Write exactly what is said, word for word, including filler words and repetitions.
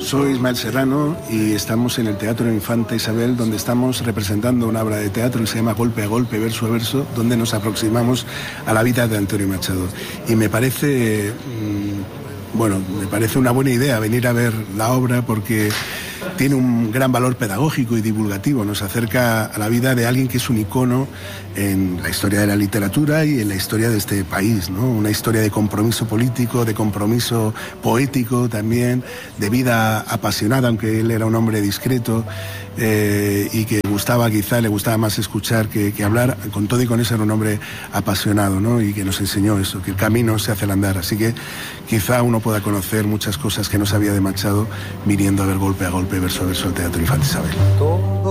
soy Ismael Serrano y estamos en el Teatro Infanta Isabel, donde estamos representando una obra de teatro que se llama Golpe a Golpe, Verso a Verso, donde nos aproximamos a la vida de Antonio Machado. Y me parece, bueno, me parece una buena idea venir a ver la obra porque tiene un gran valor pedagógico y divulgativo. Nos acerca a la vida de alguien que es un icono en la historia de la literatura y en la historia de este país, ¿no? Una historia de compromiso político, de compromiso poético también, de vida apasionada, aunque él era un hombre discreto eh, y que gustaba, quizá le gustaba más escuchar que, que hablar. Con todo y con eso era un hombre apasionado, ¿no? Y que nos enseñó eso, que el camino se hace al andar. Así que quizá uno pueda conocer muchas cosas que no sabía de Machado viniendo a ver Golpe a Golpe, Verso a Verso al Teatro Infanta Isabel.